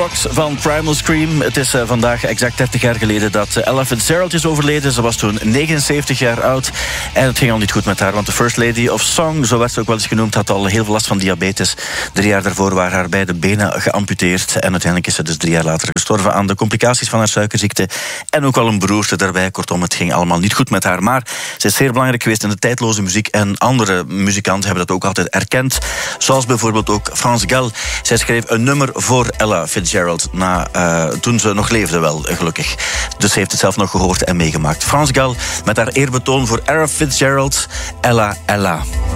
Rocks van Primal Scream. Het is vandaag exact 30 jaar geleden dat Ella Fitzgerald is overleden. Ze was toen 79 jaar oud. En het ging al niet goed met haar, want de First Lady of Song, zo werd ze ook wel eens genoemd, had al heel veel last van diabetes. 3 jaar daarvoor waren haar beide benen geamputeerd. En uiteindelijk is ze dus 3 jaar later gestorven aan de complicaties van haar suikerziekte. En ook wel een beroerte daarbij. Kortom, het ging allemaal niet goed met haar. Maar ze is zeer belangrijk geweest in de tijdloze muziek. En andere muzikanten hebben dat ook altijd erkend. Zoals bijvoorbeeld ook Frans Gal. Zij schreef een nummer voor Ella Fitzgerald. Toen ze nog leefde wel, gelukkig. Dus ze heeft het zelf nog gehoord en meegemaakt. Frans Gal met haar eerbetoon voor Ella Fitzgerald. Ella, Ella.